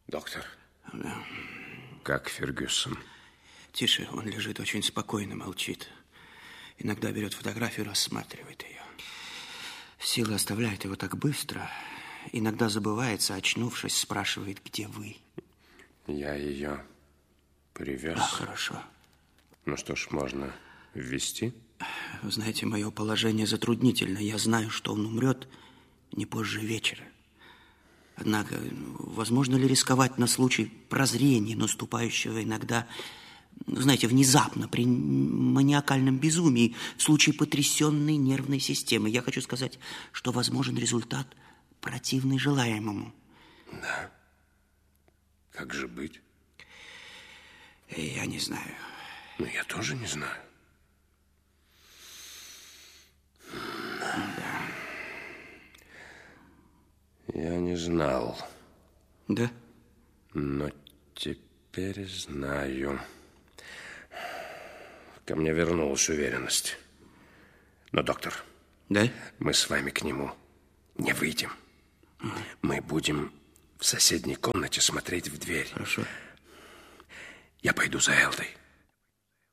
Доктор. Да. Как Фергюсон? Тише, он лежит очень спокойно, молчит. Иногда берет фотографию, рассматривает ее. Сила оставляет его так быстро. Иногда забывается, очнувшись, спрашивает, где вы. Я ее привез. Хорошо. Ну что ж, можно ввести? Вы знаете, мое положение затруднительно. Я знаю, что он умрет не позже вечера. Однако, возможно ли рисковать на случай прозрения, наступающего иногда, знаете, внезапно, при маниакальном безумии, в случае потрясенной нервной системы? Я хочу сказать, что возможен результат, противный желаемому. Да. Как же быть? Я не знаю. Ну, я тоже не знаю. Да. Я не знал. Да? Но теперь знаю. Ко мне вернулась уверенность. Но, доктор, да? Мы с вами к нему не выйдем. Мы будем в соседней комнате смотреть в дверь. Хорошо. Я пойду за Элдой.